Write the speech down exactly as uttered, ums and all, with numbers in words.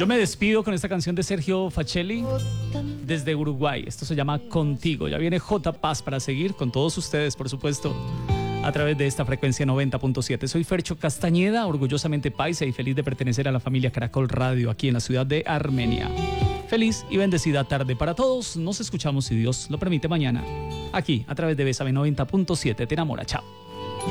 Yo me despido con esta canción de Sergio Facelli desde Uruguay. Esto se llama Contigo. Ya viene J Paz para seguir con todos ustedes, por supuesto, a través de esta frecuencia noventa punto siete. Soy Fercho Castañeda, orgullosamente paisa y feliz de pertenecer a la familia Caracol Radio aquí en la ciudad de Armenia. Feliz y bendecida tarde para todos. Nos escuchamos, si Dios lo permite, mañana aquí a través de Bésame noventa punto siete. Te enamora. Chao.